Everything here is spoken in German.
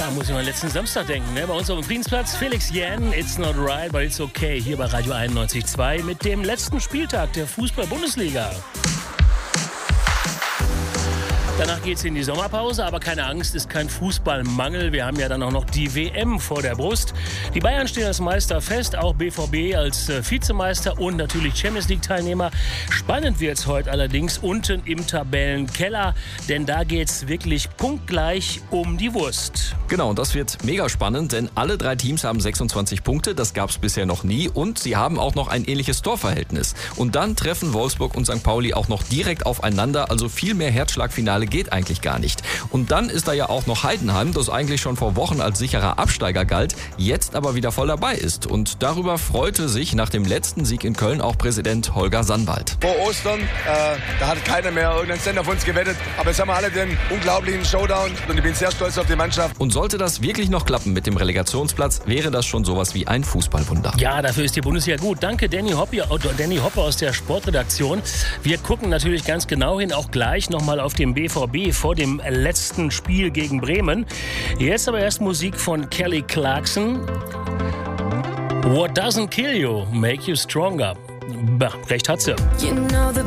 Ja, muss ich mal letzten Samstag denken, ne? Bei uns auf dem Friedensplatz, Felix Jähn, It's Not Right, but It's Okay, hier bei Radio 91.2 mit dem letzten Spieltag der Fußball-Bundesliga. Danach geht's in die Sommerpause, aber keine Angst, ist kein Fußballmangel. Wir haben ja dann auch noch die WM vor der Brust. Die Bayern stehen als Meister fest, auch BVB als Vizemeister und natürlich Champions-League-Teilnehmer. Spannend wird's heute allerdings unten im Tabellenkeller, denn da geht's wirklich punktgleich um die Wurst. Genau, und das wird mega spannend, denn alle 3 Teams haben 26 Punkte, das gab's bisher noch nie und sie haben auch noch ein ähnliches Torverhältnis. Und dann treffen Wolfsburg und St. Pauli auch noch direkt aufeinander, also viel mehr Herzschlagfinale geht eigentlich gar nicht. Und dann ist da ja auch noch Heidenheim, das eigentlich schon vor Wochen als sicherer Absteiger galt, jetzt aber wieder voll dabei ist. Und darüber freute sich nach dem letzten Sieg in Köln auch Präsident Holger Sandwald. Vor Ostern, da hat keiner mehr irgendeinen Cent auf uns gewettet. Aber jetzt haben wir alle den unglaublichen Showdown und ich bin sehr stolz auf die Mannschaft. Und sollte das wirklich noch klappen mit dem Relegationsplatz, wäre das schon sowas wie ein Fußballwunder. Ja, dafür ist die Bundesliga gut. Danke, Danny Hoppe aus der Sportredaktion. Wir gucken natürlich ganz genau hin, auch gleich nochmal auf den BVB vor dem letzten Spiel gegen Bremen. Jetzt aber erst Musik von Kelly Clarkson. What doesn't kill you, make you stronger. Recht hat sie.